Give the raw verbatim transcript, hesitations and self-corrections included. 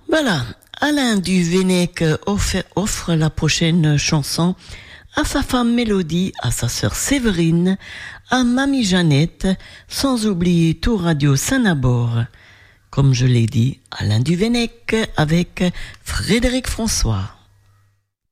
Voilà, Alain Duvenec offre, offre la prochaine chanson à sa femme Mélodie, à sa sœur Séverine, à Mamie Jeannette, sans oublier tout Radio Saint-Nabor. Comme je l'ai dit, Alain Duvenec avec Frédéric François.